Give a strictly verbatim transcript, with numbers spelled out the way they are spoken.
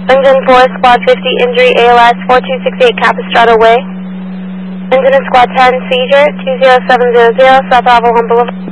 Engine four, Squad fifty, injury A L S, four two six eight Capistrano Way. Engine and Squad ten, seizure, two zero seven zero zero, South Avalon Boulevard.